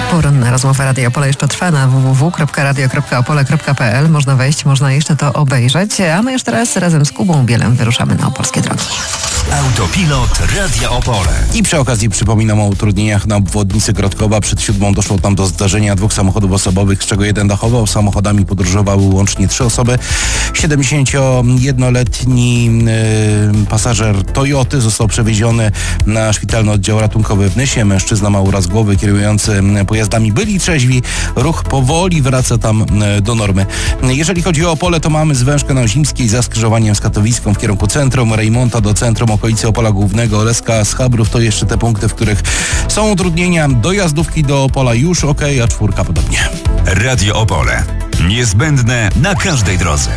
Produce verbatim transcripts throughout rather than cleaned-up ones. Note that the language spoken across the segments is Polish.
Poranna rozmowa Radio Opole jeszcze trwa na w w w kropka radio kropka opole kropka p l. Można wejść, można jeszcze to obejrzeć. A my już teraz razem z Kubą Bielem wyruszamy na opolskie drogi. Autopilot Radia Opole. I przy okazji przypominam o utrudnieniach na obwodnicy Grodkowa. Przed siódmą doszło tam do zdarzenia dwóch samochodów osobowych, z czego jeden dachował. Samochodami podróżowały łącznie trzy osoby. siedemdziesięciojednoletni yy, pasażer Toyoty został przewieziony na szpitalny oddział ratunkowy w Nysie. Mężczyzna ma uraz głowy, kierujący pojazdami byli trzeźwi. Ruch powoli wraca tam yy, do normy. Jeżeli chodzi o Opole, to mamy zwężkę na Ozimskiej za skrzyżowaniem z Katowicką w kierunku centrum, Rejmonta do centrum, okolicy Opola Głównego, Leska z Chabrów. To jeszcze te punkty, w których są utrudnienia. Dojazdówki do Opola już ok, a czwórka podobnie. Radio Opole. Niezbędne na każdej drodze.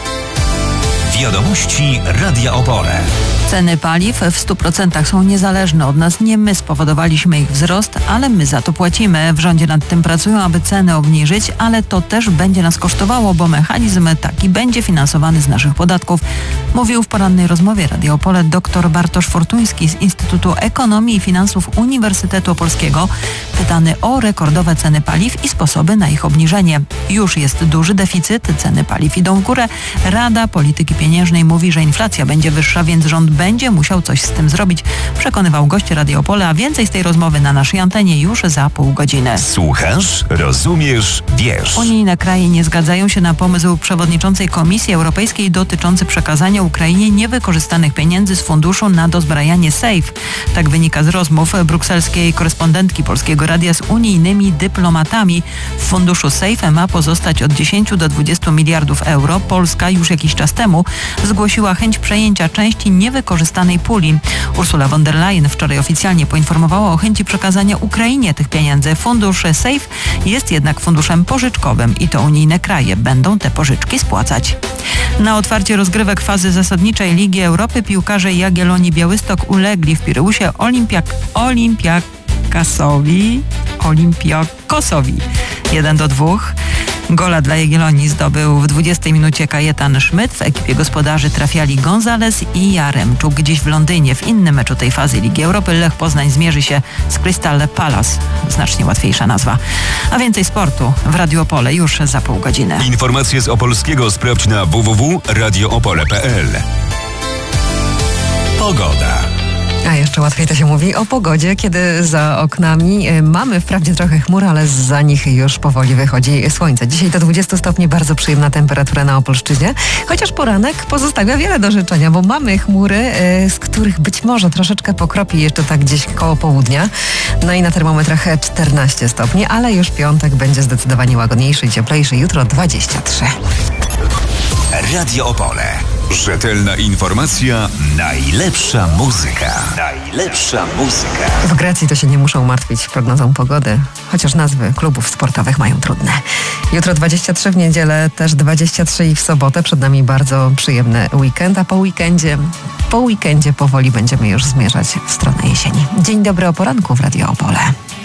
Wiadomości Radia Opole. Ceny paliw w stu procentach są niezależne od nas. Nie my spowodowaliśmy ich wzrost, ale my za to płacimy. W rządzie nad tym pracują, aby ceny obniżyć, ale to też będzie nas kosztowało, bo mechanizm taki będzie finansowany z naszych podatków. Mówił w porannej rozmowie Radia Opole dr Bartosz Fortuński z Instytutu Ekonomii i Finansów Uniwersytetu Opolskiego, pytany o rekordowe ceny paliw i sposoby na ich obniżenie. Już jest duży deficyt, ceny paliw idą w górę. Rada Polityki Pieniężnej mówi, że inflacja będzie wyższa, więc rząd będzie musiał coś z tym zrobić, przekonywał gość Radia Opole, a więcej z tej rozmowy na naszej antenie już za pół godziny. Słuchasz, rozumiesz, wiesz. Unijne kraje nie zgadzają się na pomysł przewodniczącej Komisji Europejskiej dotyczący przekazania Ukrainie niewykorzystanych pieniędzy z funduszu na dozbrajanie SAFE. Tak wynika z rozmów brukselskiej korespondentki Polskiego Radia z unijnymi dyplomatami. W funduszu SAFE ma pozostać od dziesięciu do dwudziestu miliardów euro. Polska już jakiś czas temu zgłosiła chęć przejęcia części niewykorzystanej puli. Ursula von der Leyen wczoraj oficjalnie poinformowała o chęci przekazania Ukrainie tych pieniędzy. Fundusz SAFE jest jednak funduszem pożyczkowym i to unijne kraje będą te pożyczki spłacać. Na otwarcie rozgrywek fazy zasadniczej Ligi Europy piłkarze Jagiellonii Białystok ulegli w Pireusie Olimpiak... Olimpiakasowi... Olimpiakosowi. jeden do dwóch. Gola dla Jagiellonii zdobył w dwudziestej minucie Kajetan Szmyt. W ekipie gospodarzy trafiali Gonzales i Jaremczuk. Gdzieś w Londynie w innym meczu tej fazy Ligi Europy Lech Poznań zmierzy się z Crystal Palace. Znacznie łatwiejsza nazwa. A więcej sportu w Radiu Opole już za pół godziny. Informacje z Opolskiego sprawdź na w w w kropka radio opole kropka p l. Pogoda. A jeszcze łatwiej to się mówi o pogodzie, kiedy za oknami mamy wprawdzie trochę chmur, ale za nich już powoli wychodzi słońce. Dzisiaj to dwadzieścia stopni, bardzo przyjemna temperatura na Opolszczyźnie, chociaż poranek pozostawia wiele do życzenia, bo mamy chmury, z których być może troszeczkę pokropi jeszcze tak gdzieś koło południa. No i na termometrach czternaście stopni, ale już piątek będzie zdecydowanie łagodniejszy i cieplejszy. Jutro dwadzieścia trzy. Radio Opole. Rzetelna informacja, najlepsza muzyka. Najlepsza muzyka. W Grecji to się nie muszą martwić prognozą pogody, chociaż nazwy klubów sportowych mają trudne. Jutro dwadzieścia trzy, w niedzielę też dwadzieścia trzy i w sobotę. Przed nami bardzo przyjemny weekend, a po weekendzie, po weekendzie powoli będziemy już zmierzać w stronę jesieni. Dzień dobry o poranku w Radio Opole.